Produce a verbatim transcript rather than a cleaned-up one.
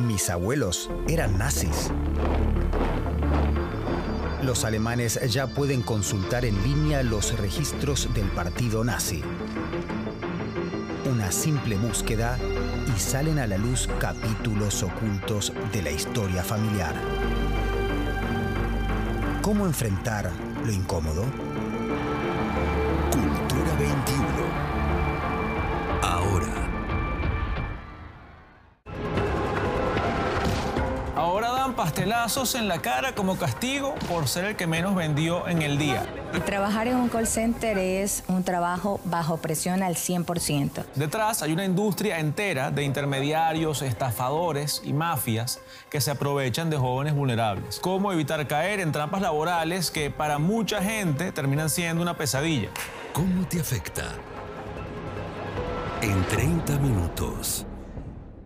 Mis abuelos eran nazis. Los alemanes ya pueden consultar en línea los registros del partido nazi. Una simple búsqueda y salen a la luz capítulos ocultos de la historia familiar. ¿Cómo enfrentar lo incómodo? Cultura veintiuno. Ahora. Ahora dan pastelazos en la cara como castigo por ser el que menos vendió en el día. Y trabajar en un call center es un trabajo bajo presión al cien por ciento. Detrás hay una industria entera de intermediarios, estafadores y mafias que se aprovechan de jóvenes vulnerables. ¿Cómo evitar caer en trampas laborales que para mucha gente terminan siendo una pesadilla? ¿Cómo te afecta? En treinta minutos.